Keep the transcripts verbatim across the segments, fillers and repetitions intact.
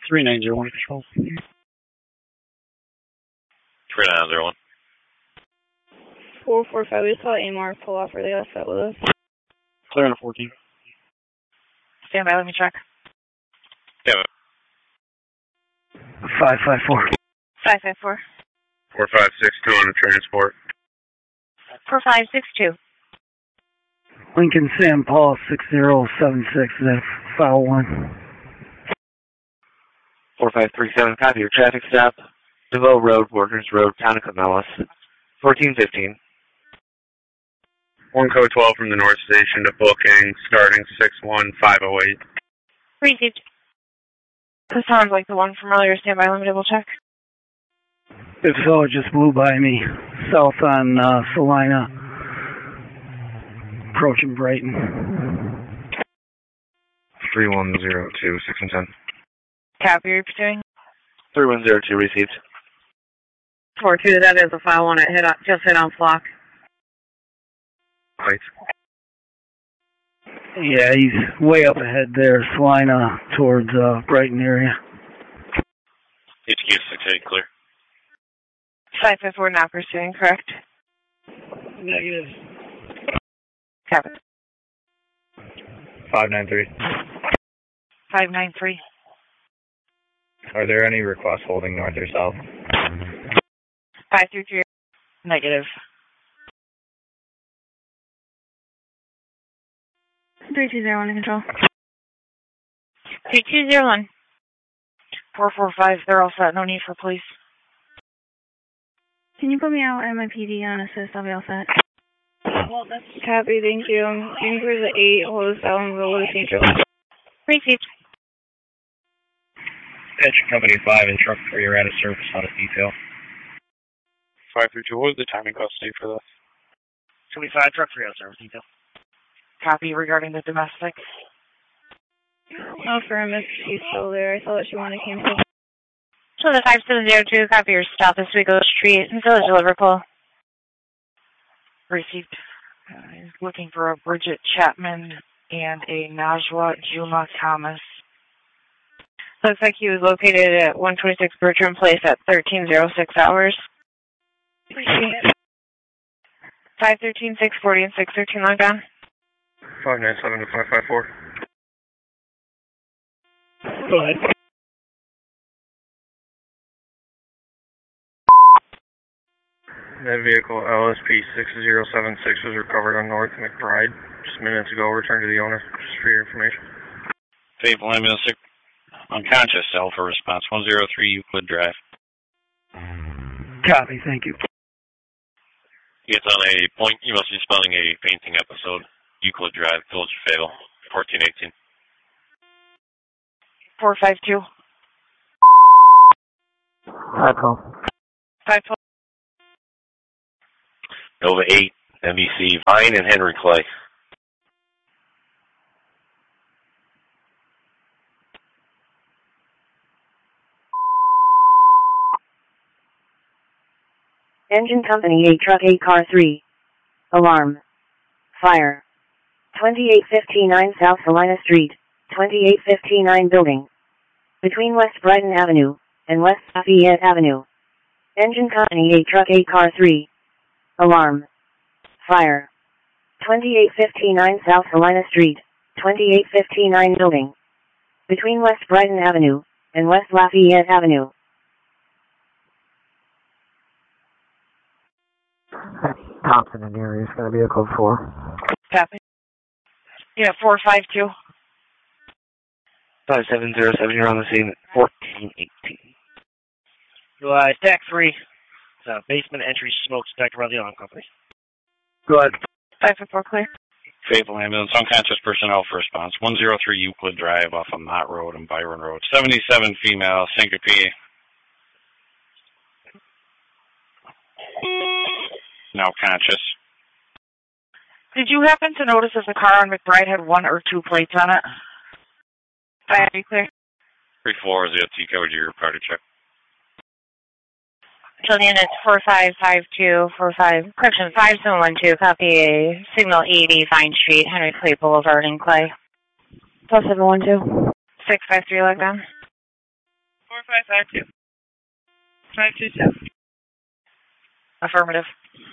three nine zero one control. three nine zero one. four four five, we saw Amar pull off really upset with us. Clear on fourteen. Stand by, let me check. Yeah. five five four. five five four. four five six two on the transport. four five six two. Lincoln Sam Paul six zero seven six, is that file one? four five three seven, copy your traffic stop. DeVoe Road, Workers Road, Town of Camellus. fourteen fifteen. One code twelve from the North Station to booking, starting six one five oh eight. Received. This sounds like the one from earlier. Stand by, let me double check. If so, it just blew by me. South on uh, Salina. Approaching Brighton. three one zero two, six and ten. Copy, you're pursuing. three one zero two received. four two, that is a file one. It hit on, just hit on flock. Right. Yeah, he's way up ahead there, Salina towards uh, Brighton area. H Q six eight, clear. five five four, not pursuing, correct? Negative. Copy. five nine three. five nine three. Are there any requests holding north or south? five three three. Negative. three two zero one to control. three two zero one. four four five, they're all set. No need for police. Can you put me out at my P D on assist? I'll be all set. Well, that's Copy, thank you. You can clear the eight, hold us down, and go with the Saint Joe. received. Attention Company five and Truck three are at a surface on a detail. five three two, what was the timing custody for this? twenty-five, truck three out service detail. Copy regarding the domestic. Oh, for a miss, she's still there. I thought she wanted to cancel. So the five seven zero two, copy your stop this Oswego Street, Village of Liverpool. Received. Uh, he's looking for a Bridget Chapman and a Najwa Juma Thomas. Looks like he was located at one twenty-six Bertram Place at thirteen oh six hours. five thirteen, six forty, and six thirteen log down. five nine seven to five five four. Go ahead. That vehicle, L S P six zero seven six, was recovered on North McBride just minutes ago. Returned to the owner, just for your information. Faithful ambulance, unconscious, cell for response one zero three Euclid Drive. Copy, thank you. It's on a point, you must be spelling a fainting episode. Euclid Drive, Village of Fayetteville, fourteen eighteen. four five two. five twelve. five twelve. Nova eight, N B C, Vine and Henry Clay. Engine Company eight, Truck eight, Car three. Alarm. Fire. twenty-eight fifty-nine South Salina Street, twenty-eight fifty-nine Building. Between West Brighton Avenue and West Lafayette Avenue. Engine Company eight, Truck eight, Car three. Alarm. Fire. twenty-eight fifty-nine South Salina Street, twenty-eight fifty-nine Building. Between West Brighton Avenue and West Lafayette Avenue. Thompson in the area is going to be a code four. Copy. Yeah, four five two. five seven zero seven, you're on the scene at fourteen eighteen. July, stack three. Uh, basement entry smoke detector by the alarm company. Go ahead. five four four, clear. Faithful ambulance, unconscious personnel for response one zero three Euclid Drive off of Mott Road and Byron Road. seventy-seven female, syncope. Now conscious. Did you happen to notice if the car on McBride had one or two plates on it? Five, are you clear? three four, Z F T covered your party check. Jillian, it's four five five two, four five, correction, five seven one two, copy a signal eighty Vine Street, Henry Clay Boulevard in Clay. Plus seven one two. six five three, log down. four five five two. five two seven. Affirmative.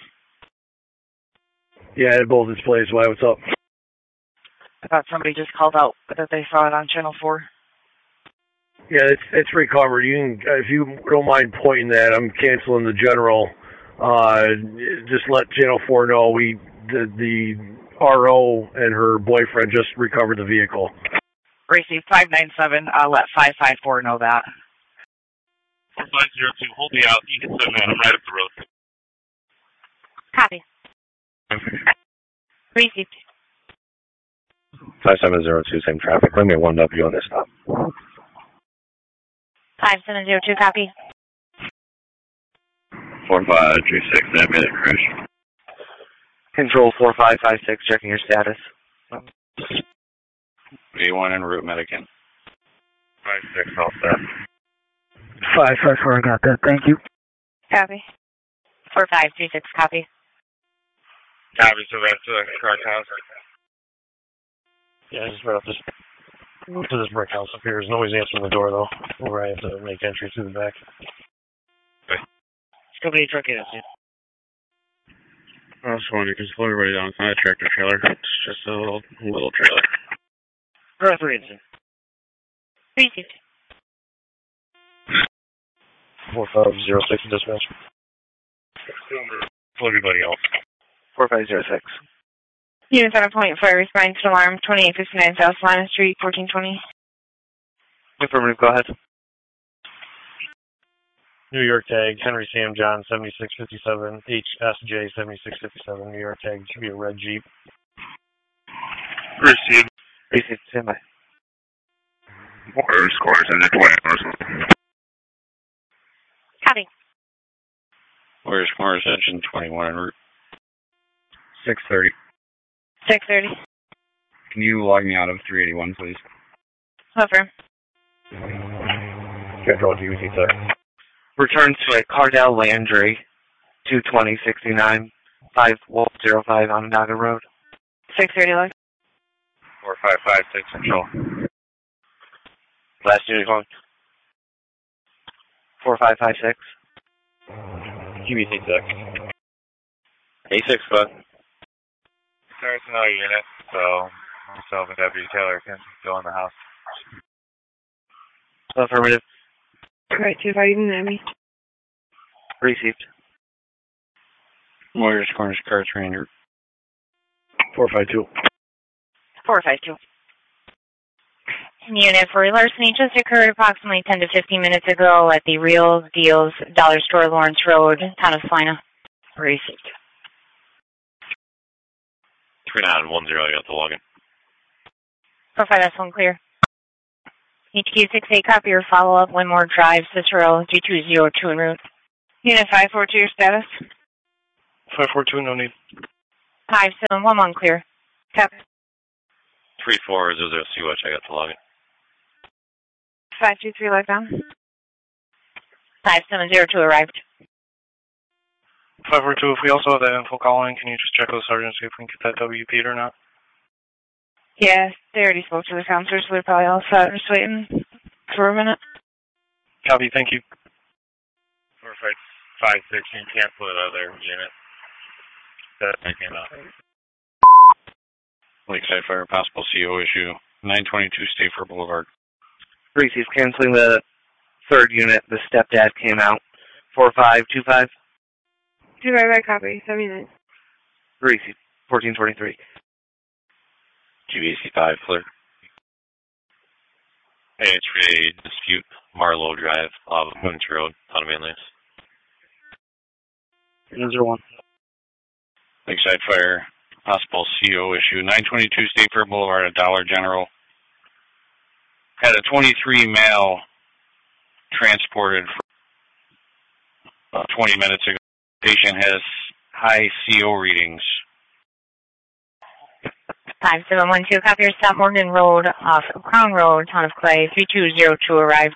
Yeah, it both displays. Why, what's up? I thought somebody just called out that they saw it on channel four. Yeah, it's it's recovered. You can, if you don't mind pointing that, I'm canceling the general. Uh, just let channel four know we the, the R O and her boyfriend just recovered the vehicle. Receive five nine seven. I'll let five five four know that. four five zero two, hold me out. You can send that. I'm right up the road. Copy. Received. five seven zero two, same traffic. Let me one W on this stop. five seven zero two, copy. four five three six, that minute crash. Control four five five six, checking your status. A one en route, Medican. five six, all set. five five four, I got that. Thank you. Copy. four five three six, copy. Copy, so that's the uh, correct house. Yeah, just right up this to this brick house up here. There's nobody's answering the door though. Where I have to make entry through the back. Okay. Company truck agency. I just wanted to slow everybody down. It's not a tractor trailer. It's just a little little trailer. Earth agency. Received. Four five zero six dispatch. For everybody else. four five zero six. Unit on a point fire responding to alarm twenty-eight fifty-nine South Salina Street, fourteen twenty. Affirmative, go ahead. New York tag, Henry Sam John, seventy-six fifty-seven, H S J, seventy-six fifty-seven, New York tag, should be a red Jeep. Received. Received, stand by. Water scores in the twenty. Copy. Warrior Score Ascension twenty-one en route. six thirty. six thirty. Can you log me out of three eighty-one, please? Over. Control G B C, sir. Return to a Cardell Landry, two twenty sixty-nine, five Wolf zero five Onondaga Road. six thirty log. four five five six, control. Last unit going. four five five six. G B C, sir. A six, bud. There's another unit, so myself and Deputy Taylor can go in the house. Affirmative. Right, two five Miami. Received. Warriors Corners Carts Ranger. four five two. four five two. Unit for larceny just occurred approximately ten to fifteen minutes ago at the Real Deals Dollar Store, Lawrence Road, town of Salina. Received. three nine one zero, I got the login. four five S one clear. H Q six eight, copy your follow-up, Winmore Drive, Cicero, G two zero two en route. Unit five four two, your status? five four two, no need. five seven one one, clear. Copy. three four zero zero C, watch, I got the login. five two three, lockdown. five seven zero two, arrived. five four two, if we also have that info calling, can you just check with the sergeant see if we can get that W P'd or not? Yeah, they already spoke to the counselor, so they're probably all set. Just waiting for a minute. Copy, thank you. four five five six, you can cancel it other unit. That came out. Lakeside Fire, possible C O issue. nine twenty-two Stafer Boulevard. Received, canceling the third unit. The stepdad came out. four five two five. Two right by copy, seventy-nine. Received, fourteen twenty-three. G B C five, clear. A H V dispute, Marlowe Drive, Lava Moons Road, Town of Manlius. zero one. Lakeside Fire, possible C O issue. nine twenty-two Stafer Boulevard at Dollar General. Had a twenty-three male transported for uh, twenty minutes ago. Patient has high C O readings. five seven one two, copy your stop Morgan Road off Crown Road, town of Clay, three two zero two arrived.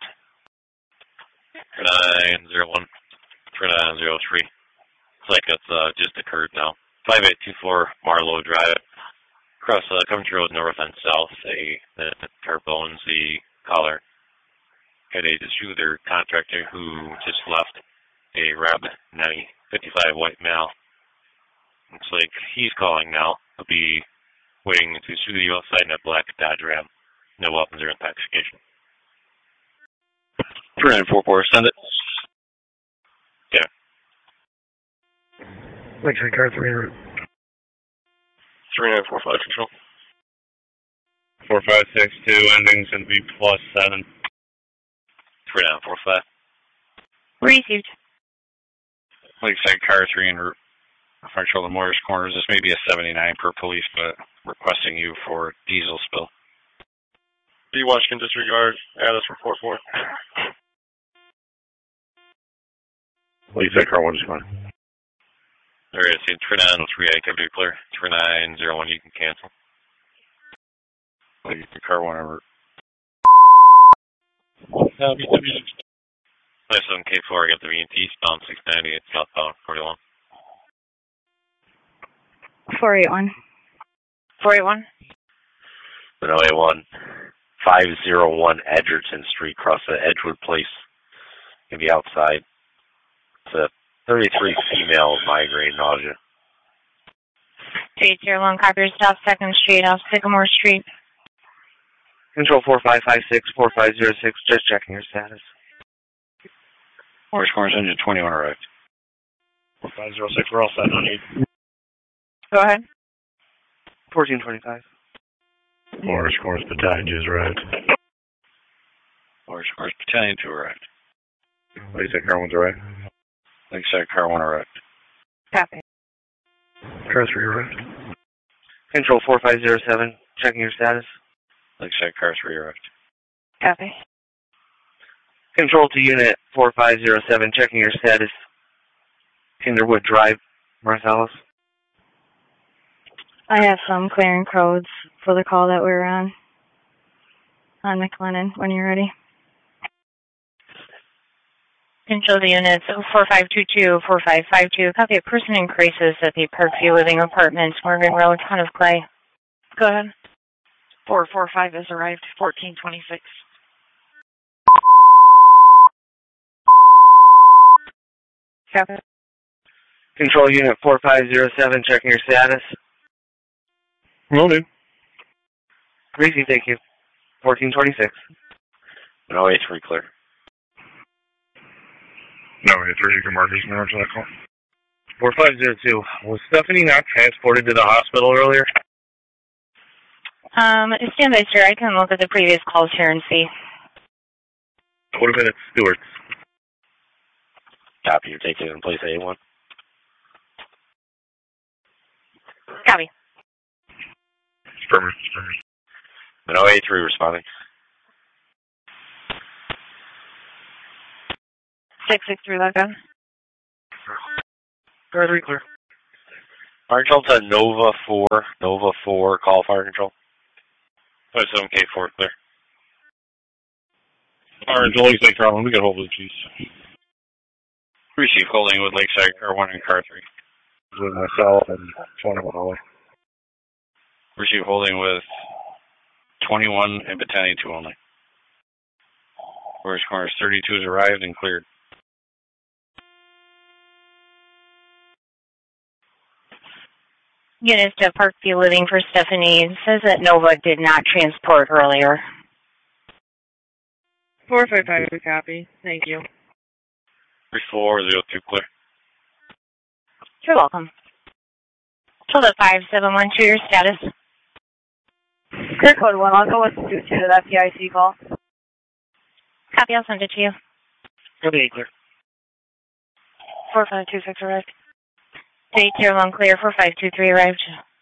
nine zero one, three nine zero three. It's like it's uh, just occurred now. five eight two four Marlowe Drive. Across uh, Coventry Road, north and south. A, a car bones the collar. had a dispute with their contractor who just left a Rob ninety fifty-five white male. Looks like he's calling now. He'll be waiting to sue you outside in a black Dodge Ram. No weapons or intoxication. three nine four four, send it. Yeah. Lakeside car three hundred. three nine four five, control. four five six two, ending's going to be plus seven. three nine four five. Received. Lakeside car three en route. Front shoulder Morris Corners. This may be a seventy-nine per police, but requesting you for diesel spill. B watch can disregard. Add us for four four. Lakeside car one is fine. All right, see, three nine three activity clear. three nine zero one, you can cancel. Lakeside car one en route. five seven K four, I got the V and T, eastbound six ninety, it's southbound forty-one. four eight one. four eight one. Manila A one, five oh one Edgerton Street, across the Edgewood Place. Gonna be outside. It's a thirty-three female with migraine nausea. Eight zero one, copy stop second Street off Sycamore Street. Control four five five six, four five zero six, just checking your status. Morris Corners engine twenty-one arrived. four five zero six, we're all set on eight. Go ahead. fourteen twenty-five. Morris Corners battalion just arrived. Morris Corners battalion two arrived. Lakeside car one's arrived. Lakeside car one arrived. Copy. Car three arrived. Control four five zero seven, checking your status. Lakeside car three arrived. Copy. Control to unit four five zero seven, checking your status. Kinderwood Drive, Marcellus. I have some clearing codes for the call that we were on. On McLennan, when you're ready. Control the units four five two two, four five five two. Copy, a person in crisis at the Parkview Living Apartments, Morgan Road, Town of Clay. Go ahead. four four five has arrived, fourteen twenty-six. Copy. Control unit four five zero seven, checking your status. Will do. Greasy, thank you. fourteen twenty-six. No A three clear. No A three, you can mark his nerves that call. four five zero two, was Stephanie not transported to the hospital earlier? Um, stand by, sir. I can look at the previous calls here and see. Would have been at Stewart's. Copy, you're taking it in place A one. Copy. Affirmative, affirmative. No A three responding. six six three, lock on. Car three clear. Fire control to Nova four, Nova four, call fire control. five seven K four clear. Fire control, Lakeside car one, we got hold of the chiefs. Receive holding with Lakeside car one and car three. With myself and twenty-one Holly. Receive holding with twenty-one and battalion two only. Morris Corners thirty-two has arrived and cleared. Units to Parkview Living for Stephanie. It says that Nova did not transport earlier. four five five, copy. Thank you. three four zero two clear. You're welcome. Tilda five seven one two, your status. Clear code one, I'll go with due to the F D I C call. Copy, I'll send it to you. Okay, clear. four five two six arrived. eight zero one clear, four five two three arrived.